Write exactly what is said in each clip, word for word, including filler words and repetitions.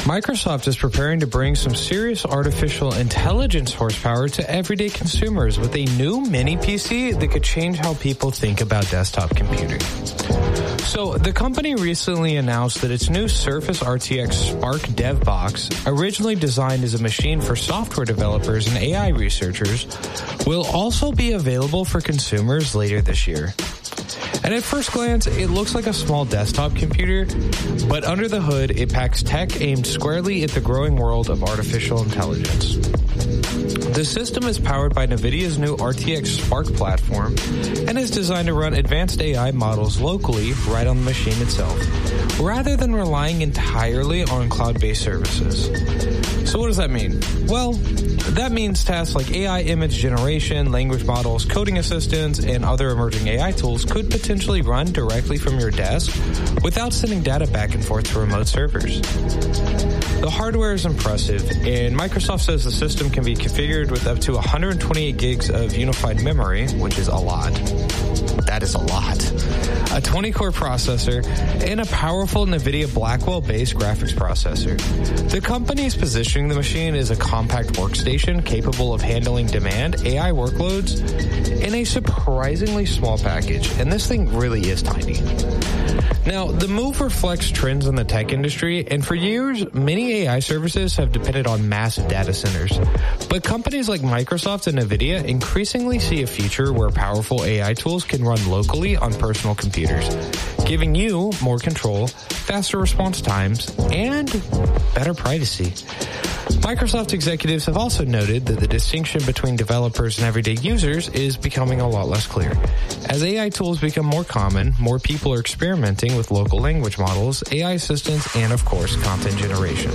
Microsoft is preparing to bring some serious artificial intelligence horsepower to everyday consumers with a new mini P C that could change how people think about desktop computing. So, the company recently announced that its new Surface R T X Spark Dev Box, originally designed as a machine for software developers and A I researchers, will also be available for consumers later this year. And at first glance, it looks like a small desktop computer, but under the hood, it packs tech aimed squarely at the growing world of artificial intelligence. The system is powered by NVIDIA's new R T X Spark platform and is designed to run advanced A I models locally right on the machine itself, rather than relying entirely on cloud-based services. So what does that mean? Well, that means tasks like A I image generation, language models, coding assistants, and other emerging A I tools could potentially run directly from your desk without sending data back and forth to remote servers. The hardware is impressive, and Microsoft says the system can be configured with up to one hundred twenty-eight gigs of unified memory, which is a lot. That is a lot. A twenty-core processor, and a powerful NVIDIA Blackwell-based graphics processor. The company is positioning the machine as a compact workstation capable of handling demand A I workloads in a surprisingly small package, and this thing really is tiny. Now, the move reflects trends in the tech industry, and for years, many A I services have depended on massive data centers. But companies like Microsoft and NVIDIA increasingly see a future where powerful A I tools can run locally on personal computers, giving you more control, faster response times, and better privacy. Microsoft executives have also noted that the distinction between developers and everyday users is becoming a lot less clear. As A I tools become more common, more people are experimenting with local language models, A I assistants, and of course, content generation.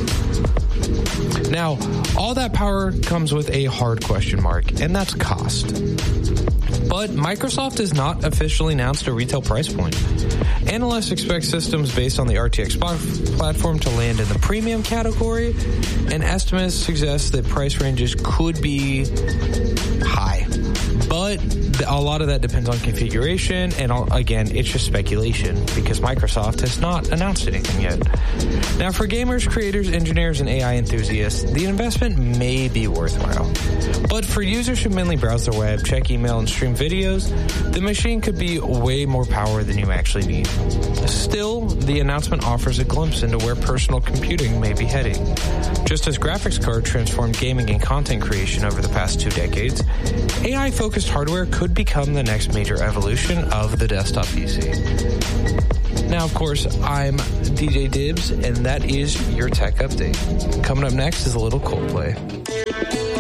Now, all that power comes with a hard question mark, and that's cost. But Microsoft has not officially announced a retail price point. Analysts expect systems based on the R T X platform to land in the premium category, and estimates suggest that price ranges could be high. But a lot of that depends on configuration, and again, it's just speculation because Microsoft has not announced anything yet. Now, for gamers, creators, engineers, and A I enthusiasts, the investment may be worthwhile. But for users who mainly browse the web, check email, and stream videos, the machine could be way more power than you actually need. Still, the announcement offers a glimpse into where personal computing may be heading. Just as graphics cards transformed gaming and content creation over the past two decades, A I-focused hardware could become the next major evolution of the desktop P C. Now, of course, I'm D J Dibs, and that is your tech update. Coming up next is a little Coldplay.